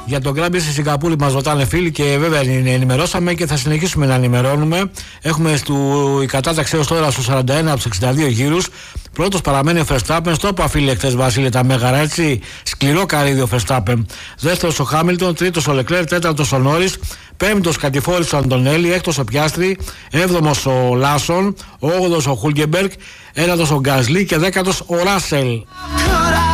Για τον Γκράμπι στη Σιγκαπούρη μας ρωτάνε φίλοι και βέβαια ενημερώσαμε και θα συνεχίσουμε να ενημερώνουμε. Έχουμε η κατάταξη έως τώρα στους 41 από τους 62 γύρους. Πρώτος παραμένει ο Verstappen, στο είπα φίλοι χθες Βασίλη τα μέγαρα, έτσι, σκληρό καρύδι ο Verstappen. Δεύτερος ο Χάμιλτον, τρίτος ο Λεκλέρ, τέταρτος ο Νόρις, πέμπτος κατηφόρης ο Αντωνέλη, έκτος ο Πιάστρη, έβδομος ο Λάσον, όγδος ο Χούλκεμπεργκ, ένατος ο Γκάσλι και δέκατος ο Ράσελ.